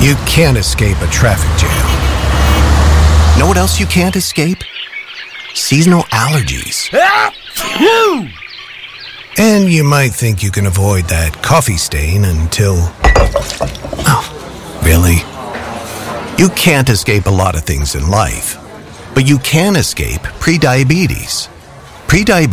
You can't escape a traffic jam. Know what else you can't escape? Seasonal allergies. And you might think you can avoid that coffee stain until... Oh, really? You can't escape a lot of things in life, but you can escape prediabetes. Prediabetes